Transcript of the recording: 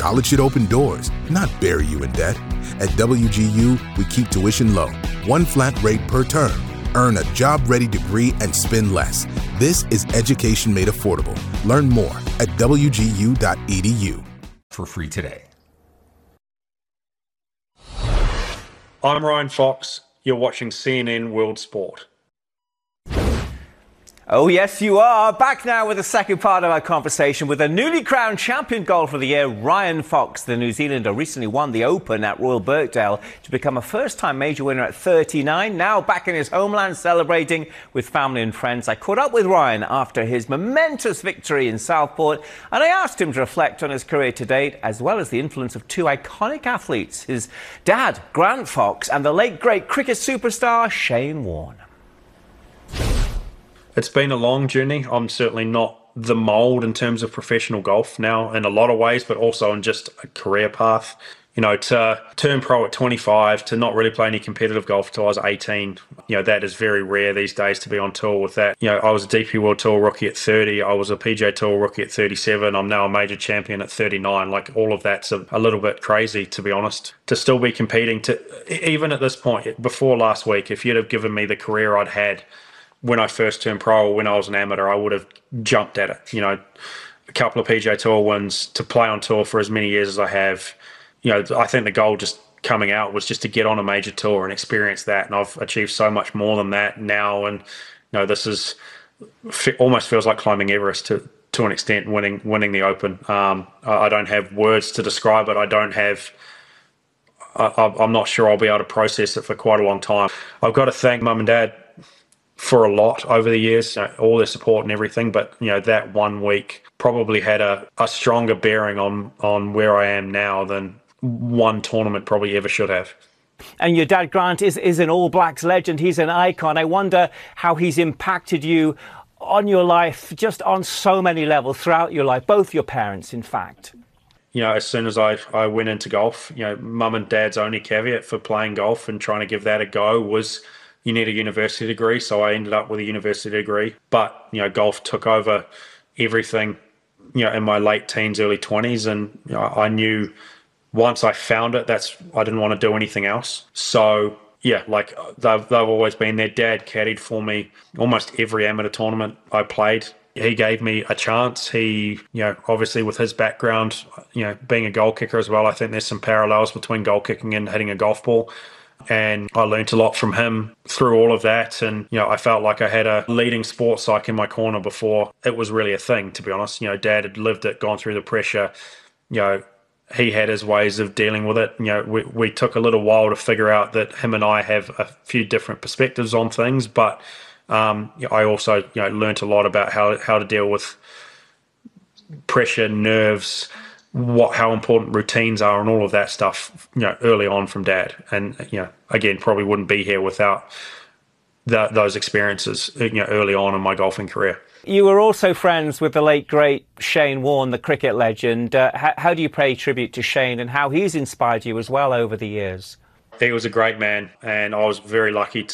College should open doors, not bury you in debt. At WGU, we keep tuition low, one flat rate per term. Earn a job-ready degree and spend less. This is education made affordable. Learn more at wgu.edu. For free today. I'm Ryan Fox. You're watching CNN World Sport. Oh, yes, you are. Back now with the second part of our conversation with the newly crowned champion golfer of the year, Ryan Fox. The New Zealander recently won the Open at Royal Birkdale to become a first-time major winner at 39. Now back in his homeland celebrating with family and friends. I caught up with Ryan after his momentous victory in Southport, and I asked him to reflect on his career to date, as well as the influence of two iconic athletes, his dad, Grant Fox, and the late great cricket superstar, Shane Warne. It's been a long journey. I'm certainly not the mould in terms of professional golf now in a lot of ways, but also in just a career path. You know, to turn pro at 25, to not really play any competitive golf until I was 18, you know, that is very rare these days to be on tour with that. You know, I was a DP World Tour rookie at 30. I was a PGA Tour rookie at 37. I'm now a major champion at 39. Like, all of that's a little bit crazy, to be honest. To still be competing, even at this point, before last week, if you'd have given me the career I'd had when I first turned pro or when I was an amateur, I would have jumped at it. You know, a couple of PGA Tour wins, to play on tour for as many years as I have. You know, I think the goal just coming out was just to get on a major tour and experience that. And I've achieved so much more than that now. And, you know, this is almost feels like climbing Everest to an extent, winning the Open. I don't have words to describe it. I'm not sure I'll be able to process it for quite a long time. I've got to thank Mum and Dad for a lot over the years, you know, all their support and everything, but you know, that 1 week probably had a stronger bearing on where I am now than one tournament probably ever should have. And your dad, Grant, is an All Blacks legend. He's an icon. I wonder how he's impacted you on your life, just on so many levels throughout your life, both your parents, in fact. You know, as soon as I went into golf, you know, Mum and Dad's only caveat for playing golf and trying to give that a go was you need a university degree. So I ended up with a university degree. But, you know, golf took over everything, you know, in my late teens, early 20s. And you know, I knew once I found it, I didn't want to do anything else. So, yeah, like they've always been there. Dad caddied for me almost every amateur tournament I played. He gave me a chance. He, you know, obviously with his background, you know, being a goal kicker as well, I think there's some parallels between goal kicking and hitting a golf ball. And I learnt a lot from him through all of that. And, you know, I felt like I had a leading sports psych in my corner before it was really a thing, to be honest. You know, Dad had lived it, gone through the pressure. You know, he had his ways of dealing with it. You know, we took a little while to figure out that him and I have a few different perspectives on things. But I also, you know, learnt a lot about how to deal with pressure, nerves, how important routines are and all of that stuff, you know, early on from Dad. And, you know, again, probably wouldn't be here without those experiences, you know, early on in my golfing career. You were also friends with the late, great Shane Warne, the cricket legend. How do you pay tribute to Shane and how he's inspired you as well over the years? He was a great man, and I was very lucky